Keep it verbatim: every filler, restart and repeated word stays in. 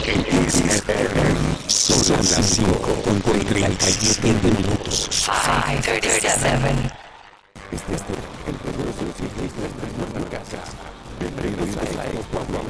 X R. Son las cinco con treinta y siete minutos. five thirty-seven. Este es el progreso de ciclistas de nuestra casa. Bienvenidos a Eco